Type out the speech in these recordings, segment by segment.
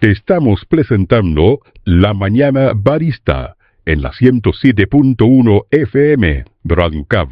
Estamos presentando La Mañana Barista en la 107.1 FM Brancab.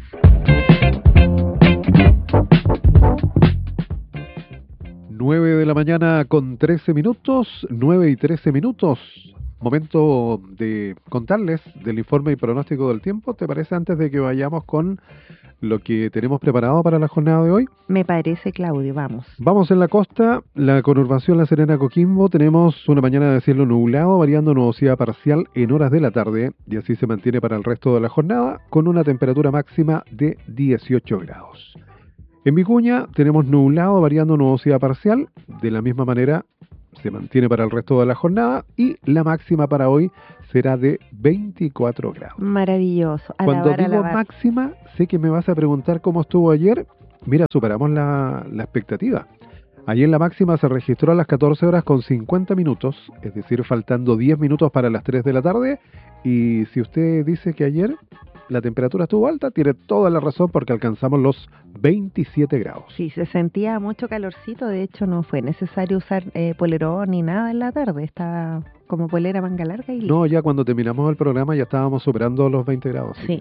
Nueve de la mañana con 13 minutos, 9 y 13 minutos. Momento de contarles del informe y pronóstico del tiempo. ¿Te parece antes de que vayamos con lo que tenemos preparado para la jornada de hoy? Me parece, Claudio, vamos. Vamos en la costa, la conurbación La Serena-Coquimbo. Tenemos una mañana de cielo nublado, variando nubosidad parcial en horas de la tarde, y así se mantiene para el resto de la jornada, con una temperatura máxima de 18 grados. En Vicuña tenemos nublado, variando nubosidad parcial. De la misma manera se mantiene para el resto de la jornada, y la máxima para hoy será de 24 grados. Maravilloso. Cuando digo máxima, sé que me vas a preguntar cómo estuvo ayer. Mira, superamos la expectativa. Ayer la máxima se registró a las 14 horas con 50 minutos, es decir, faltando 10 minutos para las 3 de la tarde. Y si usted dice que ayer la temperatura estuvo alta, tiene toda la razón, porque alcanzamos los 27 grados. Sí, se sentía mucho calorcito. De hecho, no fue necesario usar polerón ni nada en la tarde. Estaba como polera manga larga y listo. No, ya cuando terminamos el programa ya estábamos superando los 20 grados. Sí.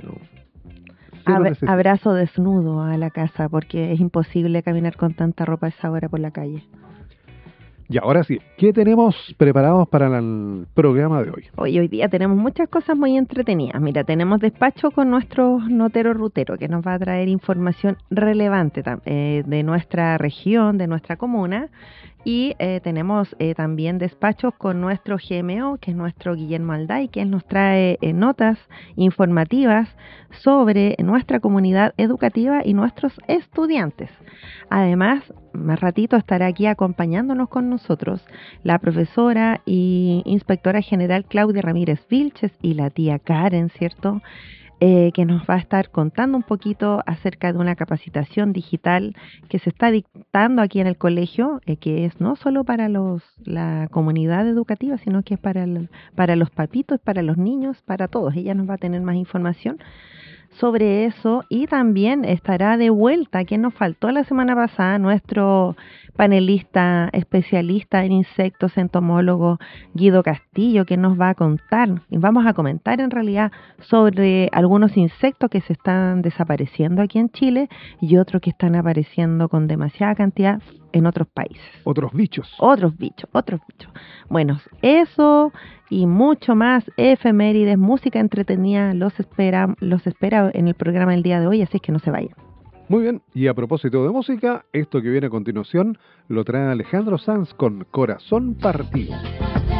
No, abrazo desnudo a la casa, porque es imposible caminar con tanta ropa a esa hora por la calle. Y ahora sí, ¿qué tenemos preparados para el programa de hoy? Hoy día tenemos muchas cosas muy entretenidas. Mira, tenemos despacho con nuestro notero rutero, que nos va a traer información relevante de nuestra región, de nuestra comuna. Y tenemos también despachos con nuestro GMO, que es nuestro Guillermo Alday, que nos trae notas informativas sobre nuestra comunidad educativa y nuestros estudiantes. Además, más ratito estará aquí acompañándonos con nosotros la profesora y inspectora general Claudia Ramírez Vilches y la tía Karen, ¿cierto?, que nos va a estar contando un poquito acerca de una capacitación digital que se está dictando aquí en el colegio, que es no solo para la comunidad educativa, sino que es para los papitos, para los niños, para todos. Ella nos va a tener más información sobre eso, y también estará de vuelta, que nos faltó la semana pasada, nuestro panelista especialista en insectos, entomólogo Guido Castillo, que nos va a contar, y vamos a comentar en realidad sobre algunos insectos que se están desapareciendo aquí en Chile y otros que están apareciendo con demasiada cantidad en otros países. Otros bichos. Bueno, eso y mucho más, efemérides, música entretenida, los espera en el programa del día de hoy, así es que no se vayan. Muy bien, y a propósito de música, esto que viene a continuación lo trae Alejandro Sanz con Corazón Partido.